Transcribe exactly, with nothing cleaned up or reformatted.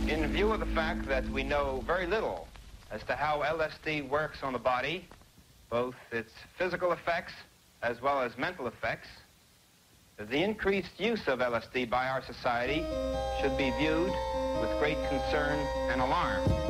In view of the fact that we know very little as to how L S D works on the body, both its physical effects as well as mental effects, the increased use of L S D by our society should be viewed with great concern and alarm.